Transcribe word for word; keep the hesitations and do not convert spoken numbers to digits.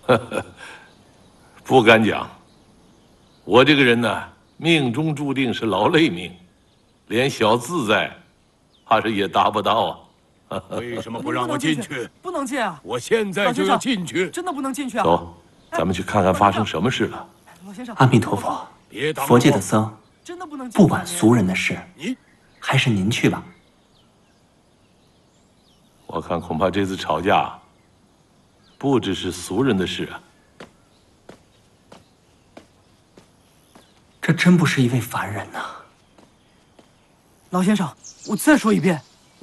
不敢讲。我这个人呢，命中注定是劳累命，连小自在，怕是也达不到啊。 为什么不让我进去？ 不能进啊！ 我现在就要进去。 真的不能进去啊！ 走，咱们去看看发生什么事了。 老先生， 阿弥陀佛， 别挡佛界的僧真的不能进不管俗人的事， 你还是您去吧。 我看恐怕这次吵架，不只是俗人的事啊。 这真不是一位凡人呐！ 老先生，我再说一遍，